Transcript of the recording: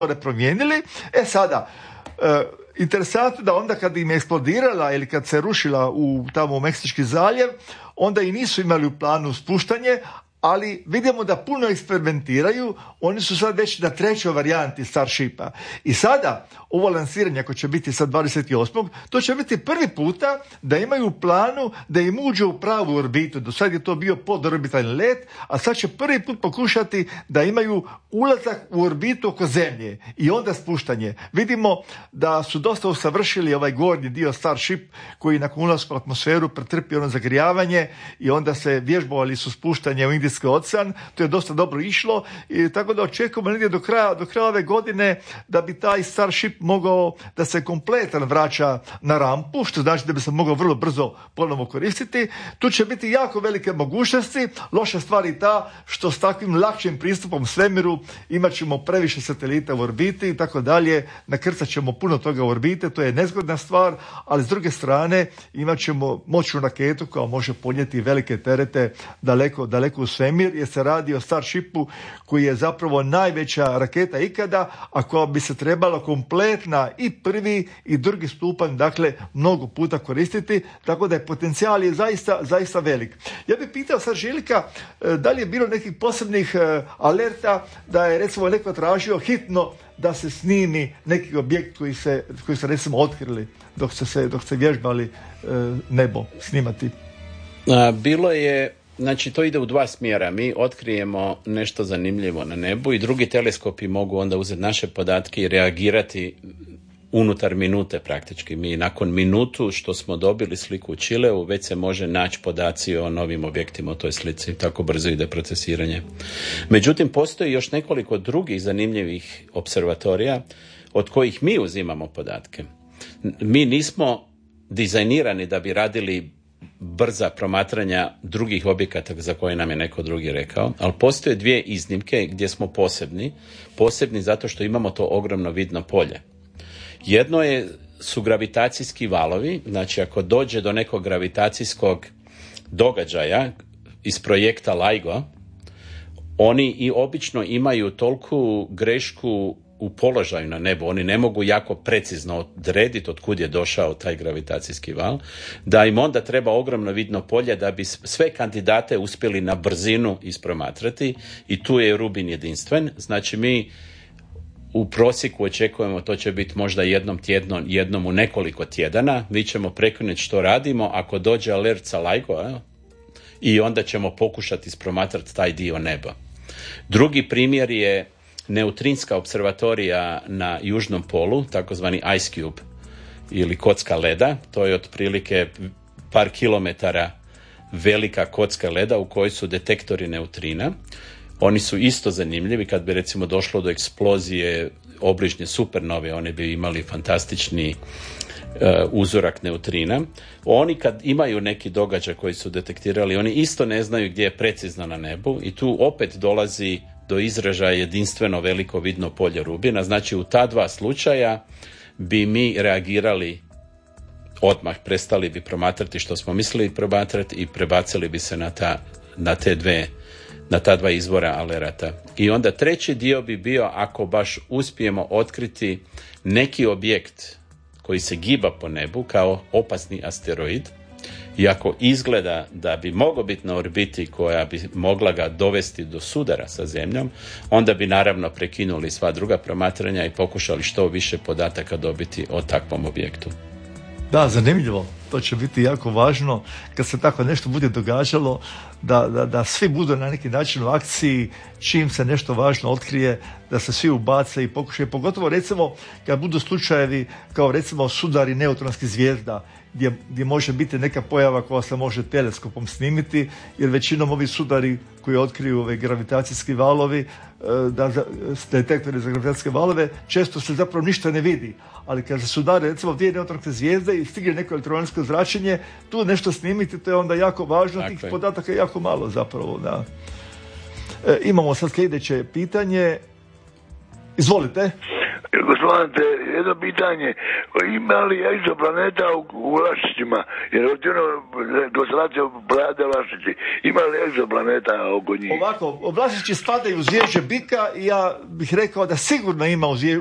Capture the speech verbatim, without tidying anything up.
promijenili. E sada, e, interesantno da onda kad im je eksplodirala ili kad se rušila u tamo u Meksički zaljev, onda i nisu imali u planu spuštanje, ali vidimo da puno eksperimentiraju, oni su sad već na trećoj varijanti Starshipa. I sada, ovo lansiranje, ako će biti sad dvadeset osmog to će biti prvi puta da imaju u planu da im uđe u pravu orbitu. Do sad je to bio podorbitalni let, a sad će prvi put pokušati da imaju ulazak u orbitu oko Zemlje i onda spuštanje. Vidimo da su dosta usavršili ovaj gornji dio Starship, koji nakon ulaska u atmosferu pretrpio ono zagrijavanje i onda se vježbovali su spuštanje u Indijski ocean. To je dosta dobro išlo i tako da očekujemo negdje do kraja, do kraja ove godine da bi taj Starship mogao da se kompletan vraća na rampu, što znači da bi se mogao vrlo brzo ponovno koristiti. Tu će biti jako velike mogućnosti. Loša stvar je ta što s takvim lakšim pristupom svemiru imat ćemo previše satelita u orbiti i tako dalje. Nakrcat ćemo puno toga u orbite, to je nezgodna stvar, ali s druge strane imat ćemo moćnu raketu koja može podnijeti velike terete daleko, daleko u svemir, jer se radi o Starshipu koji je zapravo najveća raketa ikada, a koja bi se trebala kompletna i prvi i drugi stupanj, dakle, mnogo puta koristiti, tako da je potencijal je zaista, zaista velik. Ja bih pitao sad Željka, da li je bilo nekih posebnih alerta da je recimo neko tražio hitno da se snimi neki objekt koji se, koji se recimo otkrili dok se, se, dok se vježbali nebo snimati? A, bilo je, znači to ide u dva smjera. Mi otkrijemo nešto zanimljivo na nebu i drugi teleskopi mogu onda uzeti naše podatke i reagirati unutar minute praktički. Mi nakon minutu što smo dobili sliku u Čileu, već se može naći podaci o novim objektima u toj slici. Tako brzo ide procesiranje. Međutim, postoji još nekoliko drugih zanimljivih observatorija od kojih mi uzimamo podatke. Mi nismo dizajnirani da bi radili brza promatranja drugih objekata za koje nam je neko drugi rekao, ali postoje dvije iznimke gdje smo posebni. Posebni zato što imamo to ogromno vidno polje. Jedno je, su gravitacijski valovi, znači ako dođe do nekog gravitacijskog događaja iz projekta LIGO, oni i obično imaju toliku grešku u položaju na nebu, oni ne mogu jako precizno odrediti od kud je došao taj gravitacijski val, da im onda treba ogromno vidno polje da bi sve kandidate uspjeli na brzinu ispromatrati i tu je Rubin jedinstven. Znači mi u prosjeku očekujemo, to će biti možda jednom tjedno, jednom u nekoliko tjedana, mi ćemo prekinuti što radimo ako dođe alert sa LIGO i onda ćemo pokušati ispromatrati taj dio neba. Drugi primjer je neutrinska observatorija na južnom polu, takozvani Ice Cube ili kocka leda. To je otprilike par kilometara velika kocka leda u kojoj su detektori neutrina. Oni su isto zanimljivi. Kad bi recimo došlo do eksplozije obližnje supernove, oni bi imali fantastični uh, uzorak neutrina. Oni kad imaju neki događaj koji su detektirali, oni isto ne znaju gdje je precizno na nebu i tu opet dolazi do izražaja jedinstveno veliko vidno polje Rubina. Znači u ta dva slučaja bi mi reagirali odmah, prestali bi promatrati što smo mislili promatrati i prebacili bi se na, ta, na te dve na ta dva izvora alerata. I onda treći dio bi bio ako baš uspijemo otkriti neki objekt koji se giba po nebu kao opasni asteroid i ako izgleda da bi mogao biti na orbiti koja bi mogla ga dovesti do sudara sa Zemljom, onda bi naravno prekinuli sva druga promatranja i pokušali što više podataka dobiti o takvom objektu. Da, zanimljivo. To će biti jako važno kad se tako nešto bude događalo, da, da, da svi budu na neki način u akciji, čim se nešto važno otkrije, da se svi ubace i pokušaju. Pogotovo recimo kad budu slučajevi kao recimo sudari neutronskih zvijezda, gdje, gdje može biti neka pojava koja se može teleskopom snimiti, jer većinom ovi sudari koji otkriju ove gravitacijski valovi, da, da, detektori za gravitacijske valove, često se zapravo ništa ne vidi. Ali kad se sudare recimo dvije neutronske zvijezde i stigne neko elektromagnetsko zračenje, tu nešto snimiti, to je onda jako važno, tih podataka je jako malo zapravo. Da. E, imamo sad sljedeće pitanje. Izvolite. Gospodine, jedno pitanje, ima li egzoplaneta u, u Vlašićima? Jer od jedno konstelacija plejade Vlašići, ima li egzoplaneta oko njih? Ovako, Vlašići spadaju u zvježđe bika i ja bih rekao da sigurno ima u, zvje,